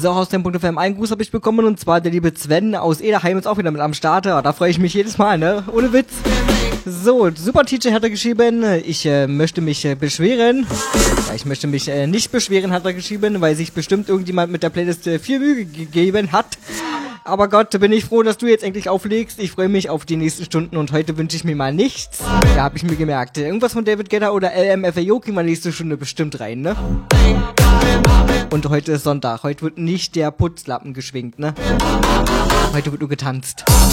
So, aus dem Punkt.fm einen Gruß habe ich bekommen und zwar der liebe Sven aus Ederheim ist auch wieder mit am Start. Da freue ich mich jedes Mal, ne? Ohne Witz. So, Super Teacher hat er geschrieben, ich möchte mich beschweren. Ja, ich möchte mich nicht beschweren, hat er geschrieben, weil sich bestimmt irgendjemand mit der Playlist viel Mühe gegeben hat. Aber Gott, bin ich froh, dass du jetzt endlich auflegst. Ich freue mich auf die nächsten Stunden und heute wünsche ich mir mal nichts. Ja, habe ich mir gemerkt. Irgendwas von David Guetta oder LMFAO kriegen wir nächste Stunde bestimmt rein, ne? Und heute ist Sonntag. Heute wird nicht der Putzlappen geschwingt, ne? Heute wird nur getanzt.